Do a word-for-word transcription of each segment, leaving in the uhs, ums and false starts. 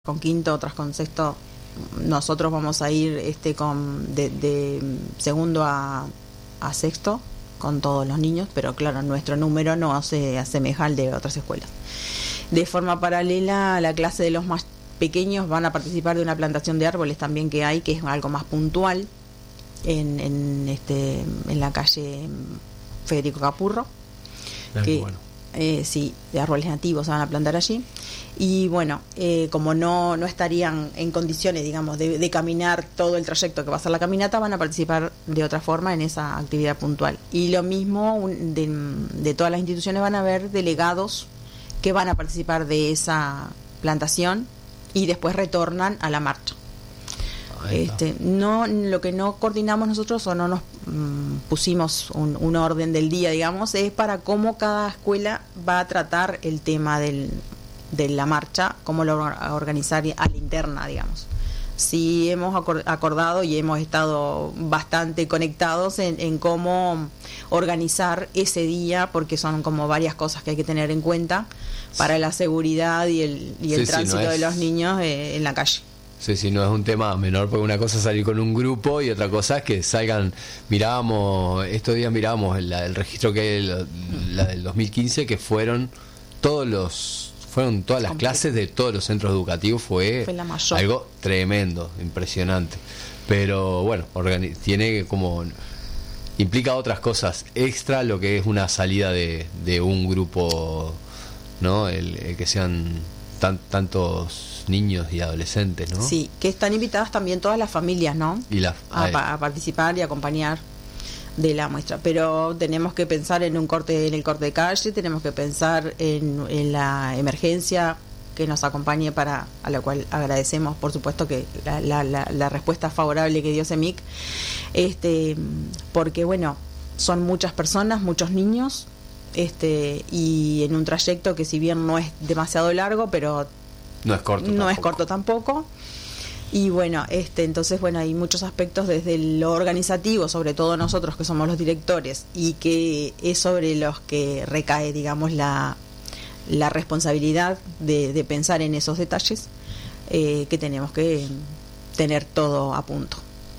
con quinto, otras con sexto. Nosotros vamos a ir este con de, de segundo a, a sexto con todos los niños, pero claro, nuestro número no se asemeja al de otras escuelas. De forma paralela, la clase de los más pequeños van a participar de una plantación de árboles también que hay, que es algo más puntual en, en este en la calle Federico Capurro. Muy que, bueno. Eh, sí, de árboles nativos se van a plantar allí. Y bueno, eh, como no, no estarían en condiciones, digamos, de, de caminar todo el trayecto que va a ser la caminata, van a participar de otra forma en esa actividad puntual. Y lo mismo, un, de, de todas las instituciones van a haber delegados que van a participar de esa plantación y después retornan a la marcha. Este, no, lo que no coordinamos nosotros o no nos mmm, pusimos un, un orden del día, digamos, es para cómo cada escuela va a tratar el tema del, de la marcha, cómo lo va a organizar a la interna, digamos. Sí hemos acordado y hemos estado bastante conectados en, en cómo organizar ese día, porque son como varias cosas que hay que tener en cuenta para la seguridad y el, y el sí, tránsito sí, no de es... los niños eh, en la calle. Sí, sí, no es un tema menor, porque una cosa es salir con un grupo y otra cosa es que salgan, mirábamos, estos días mirábamos la, el registro que hay, la, la del dos mil quince, que fueron todos los, fueron todas las Completo. clases de todos los centros educativos, fue, Fue la mayor. algo tremendo, impresionante. Pero bueno, organi- tiene como, implica otras cosas extra lo que es una salida de, de un grupo, ¿no? El, el que sean tan, tantos niños y adolescentes, ¿no? Sí, que están invitadas también todas las familias, ¿no? Y la, a, pa- a participar y acompañar de la muestra. Pero tenemos que pensar en un corte, en el corte de calle, tenemos que pensar en, en la emergencia que nos acompañe, para a la cual agradecemos, por supuesto, que la, la, la, la respuesta favorable que dio CEMIC, este, porque bueno, son muchas personas, muchos niños, este, y en un trayecto que si bien no es demasiado largo, pero no es corto no tampoco. es corto tampoco. Y bueno, este entonces bueno, hay muchos aspectos desde lo organizativo, sobre todo nosotros que somos los directores, y que es sobre los que recae, digamos, la, la responsabilidad de, de pensar en esos detalles, eh, que tenemos que tener todo a punto.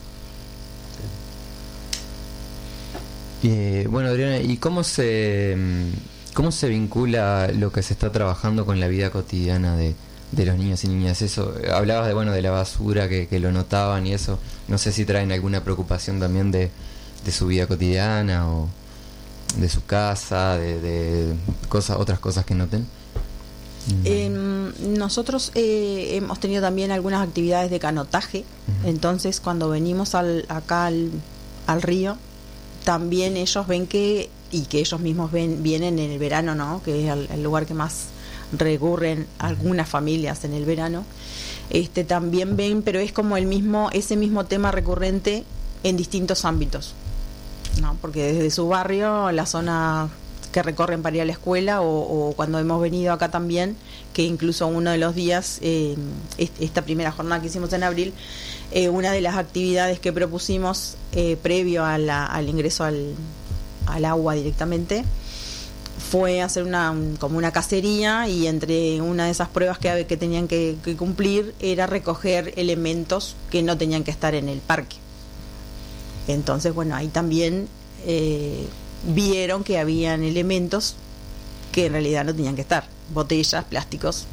Eh, bueno, Adriana, ¿y cómo se cómo se vincula lo que se está trabajando con la vida cotidiana de, de los niños y niñas? Eso, hablabas de bueno de la basura, que, que lo notaban y eso. No sé si traen alguna preocupación también de, de su vida cotidiana o de su casa, de, de cosas, otras cosas que noten. Eh, nosotros eh, hemos tenido también algunas actividades de canotaje. Uh-huh. Entonces cuando venimos al, acá al, al río, también ellos ven que, y que ellos mismos ven, vienen en el verano, ¿no? Que es el, el lugar que más recurren algunas familias en el verano. Este también ven, pero es como el mismo, ese mismo tema recurrente en distintos ámbitos, ¿no? Porque desde su barrio, la zona que recorren para ir a la escuela, o, o cuando hemos venido acá también, que incluso uno de los días, eh, esta primera jornada que hicimos en abril, eh, una de las actividades que propusimos eh, previo a la, al ingreso al, al agua directamente fue hacer una un, como una cacería, y entre una de esas pruebas que, que tenían que, que cumplir era recoger elementos que no tenían que estar en el parque. Entonces, bueno, ahí también eh, vieron que habían elementos que en realidad no tenían que estar, botellas, plásticos.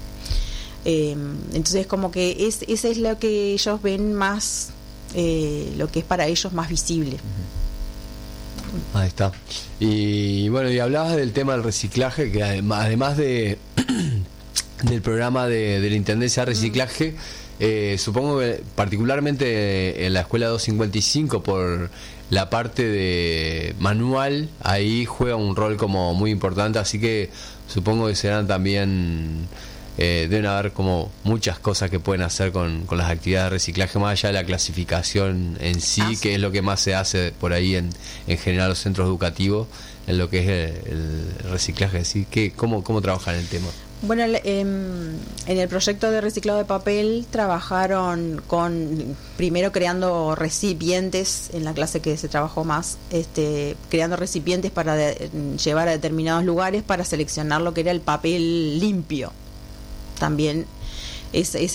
Eh, entonces como que es, ese es lo que ellos ven más, eh, lo que es para ellos más visible. Ahí está. Y bueno, y hablabas del tema del reciclaje, que además, además de del programa de, de la Intendencia de Reciclaje, eh, supongo que particularmente en la escuela doscientos cincuenta y cinco, por la parte de manual, ahí juega un rol como muy importante, así que supongo que serán también, eh, deben haber como muchas cosas que pueden hacer con, con las actividades de reciclaje, más allá de la clasificación en sí, ah, sí. que es lo que más se hace por ahí en, en general los centros educativos, en lo que es el, el reciclaje. Así que, ¿cómo, cómo trabajan el tema? Bueno, eh, en el proyecto de reciclado de papel trabajaron con, primero creando recipientes, en la clase que se trabajó más, este, creando recipientes para de, llevar a determinados lugares para seleccionar lo que era el papel limpio. También es, es